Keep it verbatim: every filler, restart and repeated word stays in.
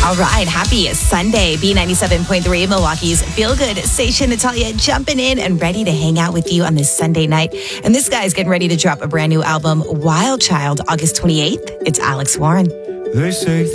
All right, happy Sunday. B ninety-seven point three, Milwaukee's Feel Good station. Natalia jumping in and ready to hang out with you on this Sunday night. And this guy's getting ready to drop a brand new album, Wild Child, August twenty-eighth. It's Alex Warren. They say